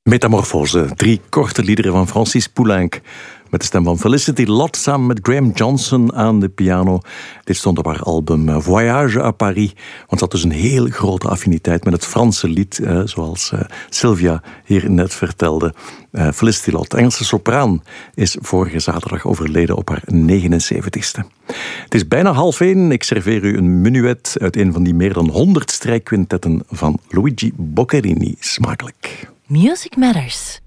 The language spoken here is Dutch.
Metamorfose, 3 korte liederen van Francis Poulenc. Met de stem van Felicity Lott samen met Graham Johnson aan de piano. Dit stond op haar album Voyage à Paris. Want ze had dus een heel grote affiniteit met het Franse lied. Zoals Sylvia hier net vertelde. Felicity Lott, Engelse sopraan, is vorige zaterdag overleden op haar 79ste. Het is bijna 12:30. Ik serveer u een menuet uit een van die meer dan 100 strijkquintetten van Luigi Boccherini. Smakelijk. Music Matters.